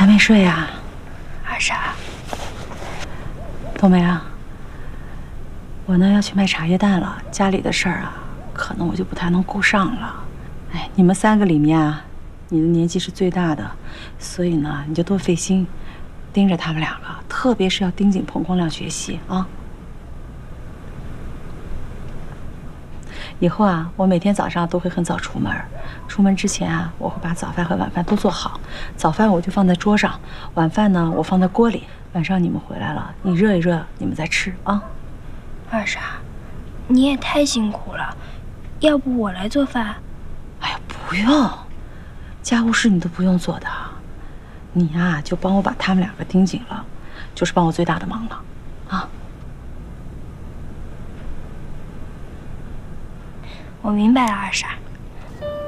还没睡呀？ 二傻， 冬梅啊，我呢要去卖茶叶蛋了，家里的事儿啊，可能我就不太能顾上了。哎，你们3个里面啊，你的年纪是最大的，所以呢，你就多费心，盯着他们2个，特别是要盯紧彭光亮学习啊。以后啊，我每天早上都会很早出门，出门之前啊，我会把早饭和晚饭都做好。早饭我就放在桌上，晚饭呢我放在锅里。晚上你们回来了，你热一热，你们再吃啊。 二傻，你也太辛苦了，要不我来做饭？ 哎呀，不用，家务事你都不用做的，你呀就帮我把他们2个盯紧了，就是帮我最大的忙了，啊。 我明白了，二傻。